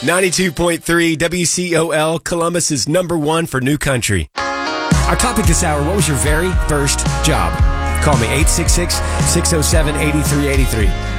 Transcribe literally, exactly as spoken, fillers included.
ninety-two point three W C O L, Columbus is number one for new country. Our topic this hour, what was your very first job? Call me, eight six six, six oh seven, eight three eight three.